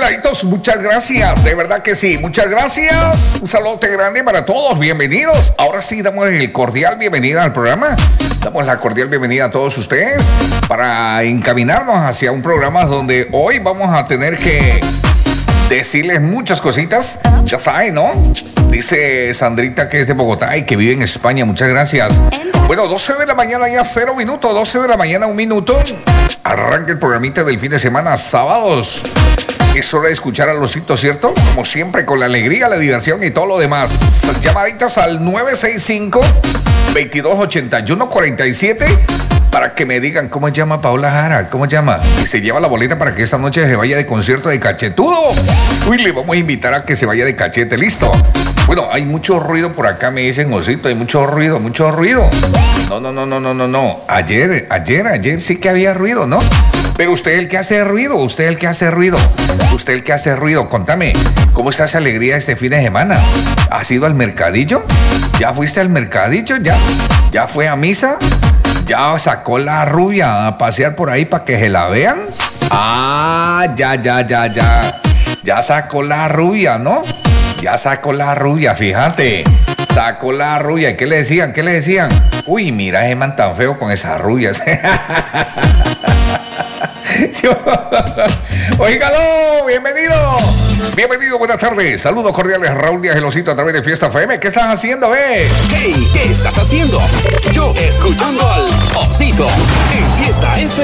peladitos, muchas gracias, de verdad que sí, muchas gracias. Un saludo grande para todos, bienvenidos. Ahora sí, damos el cordial bienvenida al programa. Damos la cordial bienvenida a todos ustedes para encaminarnos hacia un programa donde hoy vamos a tener que decirles muchas cositas. Ya saben, ¿no? Dice Sandrita que es de Bogotá y que vive en España, muchas gracias. Bueno, 12 de la mañana ya 0 minutos, 12 de la mañana 1 minuto. Arranca el programita del fin de semana, sábados. Es hora de escuchar a Losito, ¿cierto? Como siempre, con la alegría, la diversión y todo lo demás. Llamaditas al 965-2281-47 para que me digan cómo llama Paola Jara, cómo llama. Y se lleva la boleta para que esta noche se vaya de concierto de cachetudo. Uy, le vamos a invitar a que se vaya de cachete, listo. Bueno, hay mucho ruido por acá, me dicen, Osito, hay mucho ruido, mucho ruido. No. Ayer sí que había ruido, ¿no? Pero usted es el que hace ruido, Contame, ¿cómo está esa alegría este fin de semana? ¿Has ido al mercadillo? ¿Ya fuiste al mercadillo? ¿Ya fue a misa? ¿Ya sacó la rubia a pasear por ahí para que se la vean? Ah, ya. Ya sacó la rubia, ¿no? Ya sacó la rubia, fíjate. Sacó la rubia. ¿Y qué le decían? Uy, mira ese man tan feo con esas rubias. Óigalo, bienvenido, buenas tardes. Saludos cordiales, Raúl Díaz, el Osito a través de Fiesta FM. ¿Qué estás haciendo, Hey, ¿qué estás haciendo? Yo escuchando al Osito en Fiesta FM.